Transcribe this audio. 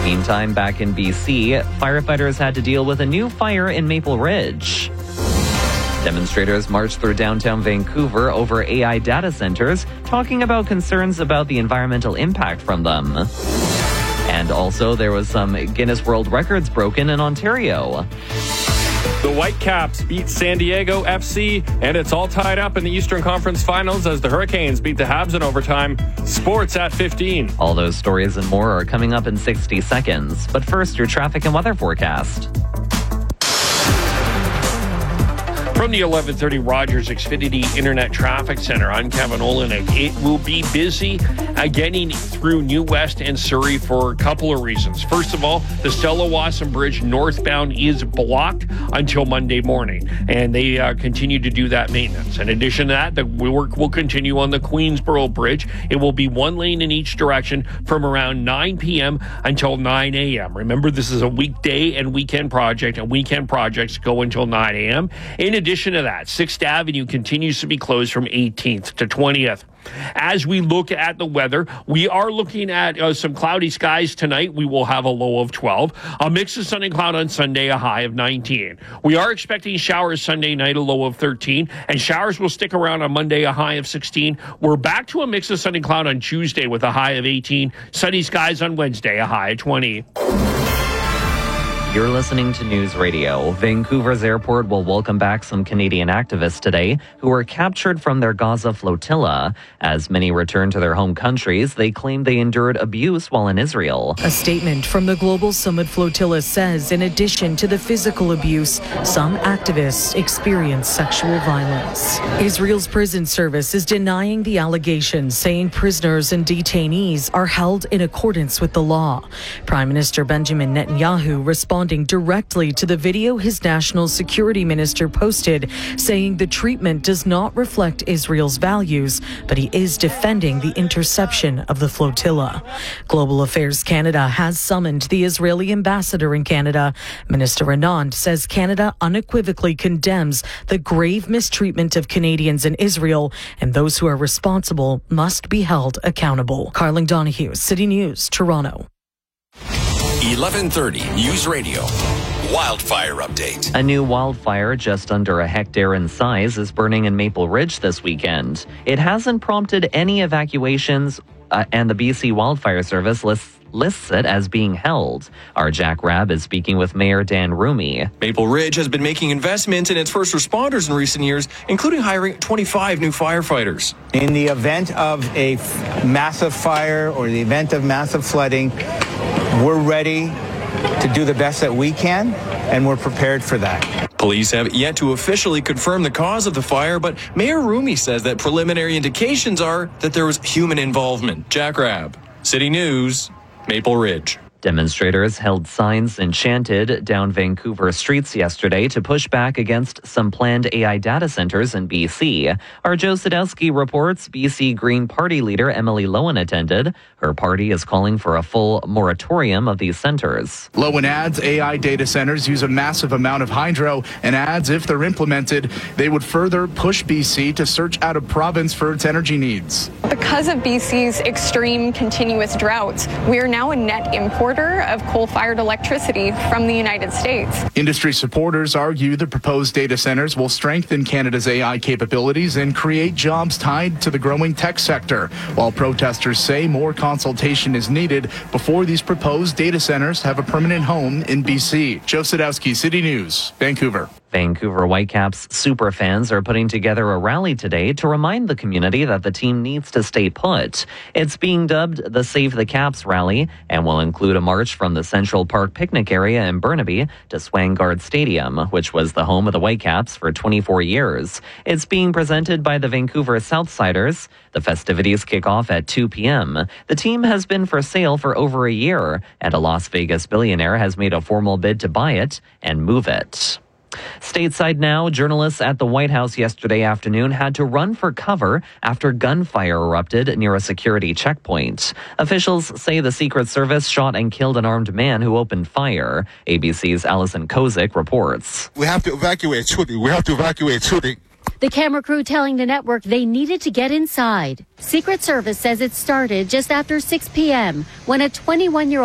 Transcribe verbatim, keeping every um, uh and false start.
Meantime, back in B C, firefighters had to deal with a new fire in Maple Ridge. Demonstrators marched through downtown Vancouver over A I data centers, talking about concerns about the environmental impact from them. And also, there was some Guinness World Records broken in Ontario. The Whitecaps beat San Diego F C, and it's all tied up in the Eastern Conference Finals as the Hurricanes beat the Habs in overtime. Sports at fifteen. All those stories and more are coming up in sixty seconds. But first, your traffic and weather forecast. From the eleven thirty Rogers Xfinity Internet Traffic Center, I'm Kevin Olenek. It will be busy uh, getting through New West and Surrey for a couple of reasons. First of all, the Stella Wasson Bridge northbound is blocked until Monday morning, and they uh, continue to do that maintenance. In addition to that, the work will continue on the Queensboro Bridge. It will be one lane in each direction from around nine p.m. until nine a.m. Remember, this is a weekday and weekend project, and weekend projects go until nine a.m. In addition to that, sixth Avenue continues to be closed from eighteenth to twentieth. As we look at the weather, we are looking at uh, some cloudy skies tonight. We will have a low of twelve. A mix of sun and cloud on Sunday, a high of nineteen. We are expecting showers Sunday night, a low of thirteen. And showers will stick around on Monday, a high of sixteen. We're back to a mix of sun and cloud on Tuesday with a high of eighteen. Sunny skies on Wednesday, a high of twenty. You're listening to News Radio. Vancouver's airport will welcome back some Canadian activists today who were captured from their Gaza flotilla. As many return to their home countries, they claim they endured abuse while in Israel. A statement from the Global Summit Flotilla says, in addition to the physical abuse, some activists experienced sexual violence. Israel's prison service is denying the allegations, saying prisoners and detainees are held in accordance with the law. Prime Minister Benjamin Netanyahu responded directly to the video his national security minister posted, saying the treatment does not reflect Israel's values, but he is defending the interception of the flotilla. Global Affairs Canada has summoned the Israeli ambassador in Canada. Minister Anand says Canada unequivocally condemns the grave mistreatment of Canadians in Israel, and those who are responsible must be held accountable. Carling Donahue, City News, Toronto. eleven thirty News Radio. Wildfire update. A new wildfire just under a hectare in size is burning in Maple Ridge this weekend. It hasn't prompted any evacuations, uh, and the B C Wildfire Service lists lists it as being held. Our Jack Rabb is speaking with Mayor Dan Rumi. Maple Ridge has been making investments in its first responders in recent years, including hiring twenty-five new firefighters. In the event of a f- massive fire or the event of massive flooding, we're ready to do the best that we can, and we're prepared for that. Police have yet to officially confirm the cause of the fire, but Mayor Rumi says that preliminary indications are that there was human involvement. Jack Rabb, City News, Maple Ridge. Demonstrators held signs enchanted down Vancouver streets yesterday to push back against some planned A I data centers in B C. Our Joe Sadowski reports B C Green Party leader Emily Lowen attended. Her party is calling for a full moratorium of these centers. Lowen adds A I data centers use a massive amount of hydro and adds if they're implemented, they would further push B C to search out a province for its energy needs. Because of B C's extreme continuous droughts, we are now a net importer of coal-fired electricity from the United States. Industry supporters argue the proposed data centers will strengthen Canada's A I capabilities and create jobs tied to the growing tech sector, while protesters say more consultation is needed before these proposed data centers have a permanent home in B C. Joe Sadowski, City News, Vancouver. Vancouver Whitecaps superfans are putting together a rally today to remind the community that the team needs to stay put. It's being dubbed the Save the Caps rally and will include a march from the Central Park picnic area in Burnaby to Swangard Stadium, which was the home of the Whitecaps for twenty-four years. It's being presented by the Vancouver Southsiders. The festivities kick off at two p.m. The team has been for sale for over a year, and a Las Vegas billionaire has made a formal bid to buy it and move it. Stateside now, journalists at the White House yesterday afternoon had to run for cover after gunfire erupted near a security checkpoint. Officials say the Secret Service shot and killed an armed man who opened fire. A B C's Alison Kozik reports. We have to evacuate Chudik. We have to evacuate Chudik. The camera crew telling the network they needed to get inside. Secret Service says it started just after six p.m. when a twenty-one-year-old